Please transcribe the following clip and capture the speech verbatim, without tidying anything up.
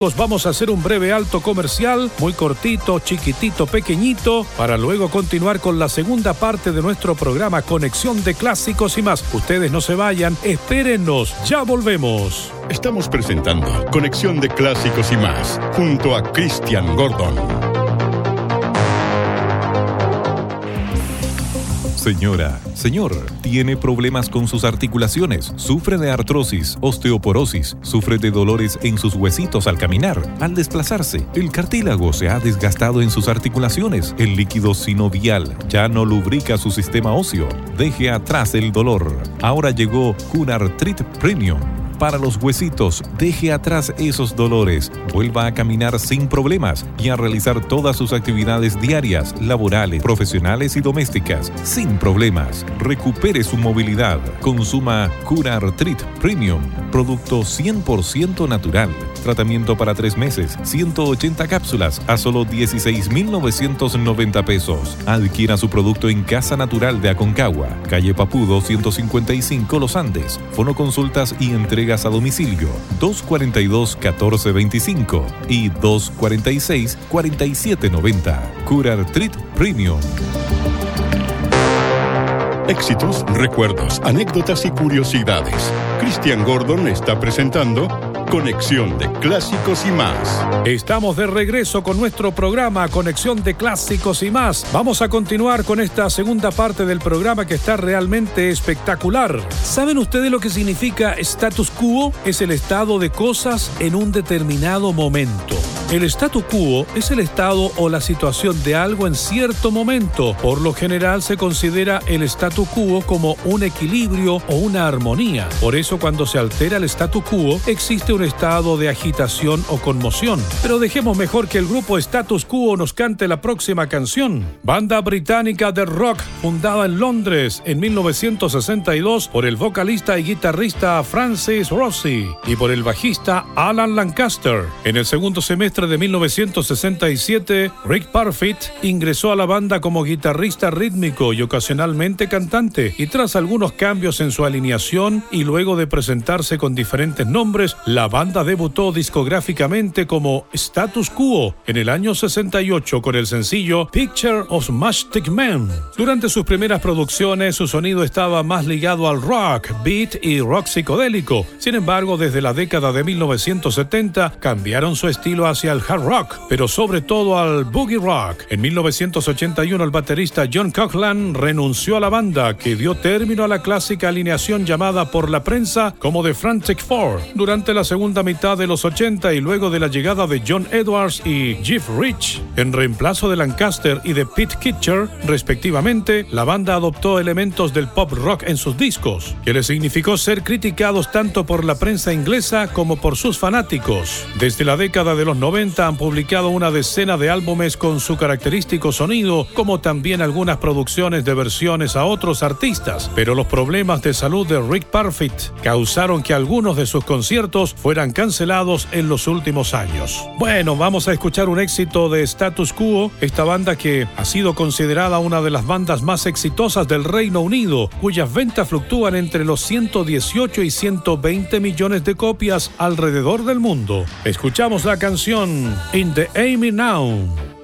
Vamos a hacer un breve alto comercial, muy cortito, chiquitito, pequeñito, para luego continuar con la segunda parte de nuestro programa Conexión de Clásicos y más. Ustedes no se vayan, espérennos, ya volvemos. Estamos presentando Conexión de Clásicos y más, junto a Christian Gordon. Señora, señor, ¿tiene problemas con sus articulaciones? ¿Sufre de artrosis, osteoporosis? ¿Sufre de dolores en sus huesitos al caminar? Al desplazarse, el cartílago se ha desgastado en sus articulaciones. El líquido sinovial ya no lubrica su sistema óseo. Deje atrás el dolor. Ahora llegó Cunartrit Premium. Para los huesitos, deje atrás esos dolores, vuelva a caminar sin problemas y a realizar todas sus actividades diarias, laborales, profesionales y domésticas sin problemas. Recupere su movilidad. Consuma Cunartrit Premium, producto cien por ciento natural. Tratamiento para tres meses, ciento ochenta cápsulas a solo dieciséis mil novecientos noventa pesos. Adquiera su producto en Casa Natural de Aconcagua, calle Papudo ciento cincuenta y cinco Los Andes. Fonoconsultas y entregas a domicilio dos cuarenta y dos, catorce veinticinco y dos cuarenta y seis, cuarenta y siete noventa. Cunartrit Premium. Éxitos, recuerdos, anécdotas y curiosidades. Christian Gordon está presentando Conexión de Clásicos y más. Estamos de regreso con nuestro programa Conexión de Clásicos y más. Vamos a continuar con esta segunda parte del programa que está realmente espectacular. ¿Saben ustedes lo que significa status quo? Es el estado de cosas en un determinado momento. El statu quo es el estado o la situación de algo en cierto momento. Por lo general se considera el statu quo como un equilibrio o una armonía. Por eso cuando se altera el statu quo existe un estado de agitación o conmoción. Pero dejemos mejor que el grupo Status Quo nos cante la próxima canción. Banda británica de rock fundada en Londres en mil novecientos sesenta y dos por el vocalista y guitarrista Francis Rossi y por el bajista Alan Lancaster. En el segundo semestre de mil novecientos sesenta y siete, Rick Parfitt ingresó a la banda como guitarrista rítmico y ocasionalmente cantante, y tras algunos cambios en su alineación y luego de presentarse con diferentes nombres, la banda debutó discográficamente como Status Quo en el año sesenta y ocho con el sencillo Picture of Matchstick Man. Durante sus primeras producciones, su sonido estaba más ligado al rock, beat y rock psicodélico. Sin embargo, desde la década de mil novecientos setenta cambiaron su estilo hacia el hard rock, pero sobre todo al boogie rock. En mil novecientos ochenta y uno, el baterista John Coughlin renunció a la banda, que dio término a la clásica alineación llamada por la prensa como The Frantic Four. Durante la segunda mitad de los ochenta y luego de la llegada de John Edwards y Jeff Rich en reemplazo de Lancaster y de Pete Kitcher, respectivamente, la banda adoptó elementos del pop rock en sus discos, que les significó ser criticados tanto por la prensa inglesa como por sus fanáticos. Desde la década de los noventa han publicado una decena de álbumes con su característico sonido, como también algunas producciones de versiones a otros artistas, pero los problemas de salud de Rick Parfitt causaron que algunos de sus conciertos fueran cancelados en los últimos años. Bueno, vamos a escuchar un éxito de Status Quo, esta banda que ha sido considerada una de las bandas más exitosas del Reino Unido, cuyas ventas fluctúan entre los ciento dieciocho y ciento veinte millones de copias alrededor del mundo. Escuchamos la canción In the Amy Now.